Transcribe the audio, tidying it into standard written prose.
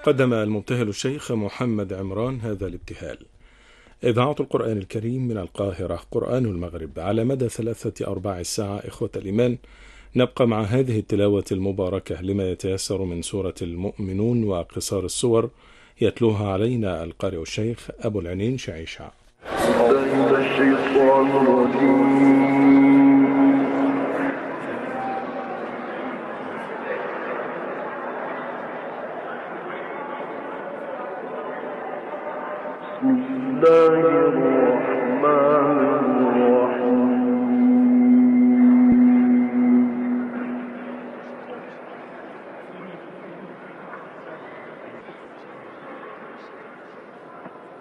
قدم المبتهل الشيخ محمد عمران هذا الابتهال. إذاعة القرآن الكريم من القاهرة، قرآن المغرب، على مدى 3-4 الساعة. إخوة الإيمان، نبقى مع هذه التلاوة المباركة لما يتيسر من سورة المؤمنون وقصار السور، يتلوها علينا القارئ الشيخ أبو العنين شعيشع. الشيطان الرجيم.